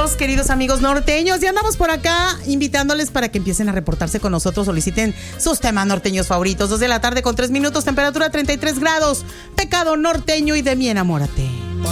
Bienvenidos, queridos amigos norteños. Ya andamos por acá invitándoles para que empiecen a reportarse con nosotros. Soliciten sus temas norteños favoritos. 2 de la tarde con 3 minutos, temperatura 33 grados. Pecado norteño y de mí enamórate.